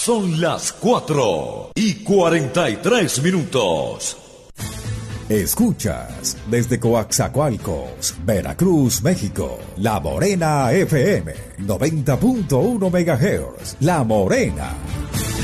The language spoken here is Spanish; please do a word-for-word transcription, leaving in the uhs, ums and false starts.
Son las cuatro y cuarenta y tres minutos. Escuchas desde Coaxacualcos, Veracruz, México, La Morena F M, noventa punto uno megahertz. La Morena.